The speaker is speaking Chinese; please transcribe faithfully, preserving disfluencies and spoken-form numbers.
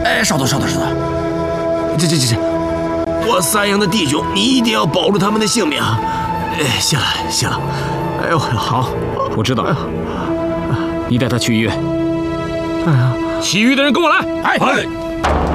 哎，稍等，稍等，稍等。这这这这，我三阳的弟兄，你一定要保住他们的性命。哎，行了，行了。哎呦，好， 我知道了。你带他去医院。 哎呀， 其余的人跟我来。 哎。